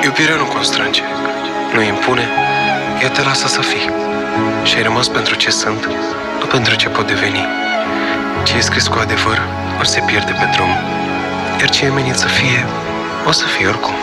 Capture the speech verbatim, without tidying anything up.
Iubirea nu constrânge, nu impune, ea te lasă să fii. Și ai rămas pentru ce sunt, nu pentru ce pot deveni. Ce e scris cu adevăr, ori se pierde pe drum, iar ce e menit să fie, o să fie oricum.